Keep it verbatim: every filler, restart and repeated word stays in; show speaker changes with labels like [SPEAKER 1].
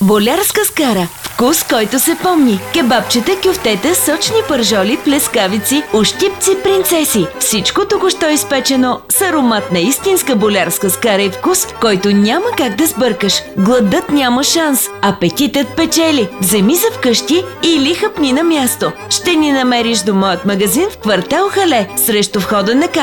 [SPEAKER 1] Болярска скара. Вкус, който се помни. Кебабчета, кюфтета, сочни пържоли, плескавици, ущипци, принцеси. Всичко току-що изпечено с аромат на истинска болярска скара и вкус, който няма как да сбъркаш. Гладът няма шанс. Апетитът печели. Вземи за вкъщи или хъпни на място. Ще ни намериш до моят магазин в квартал Хале, срещу входа на